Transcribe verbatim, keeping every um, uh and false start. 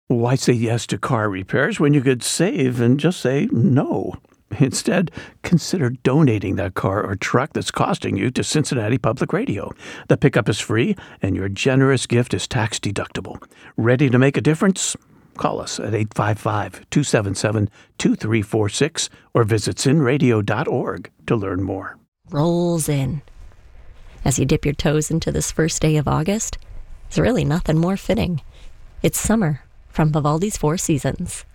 Why say yes to car repairs when you could save and just say no? Instead, consider donating that car or truck that's costing you to Cincinnati Public Radio. The pickup is free, and your generous gift is tax-deductible. Ready to make a difference? Call us at eight five five, two seven seven, two three four six or visit sin radio dot org to learn more. Rolls in. As you dip your toes into this first day of August, there's really nothing more fitting. It's summer from Vivaldi's Four Seasons.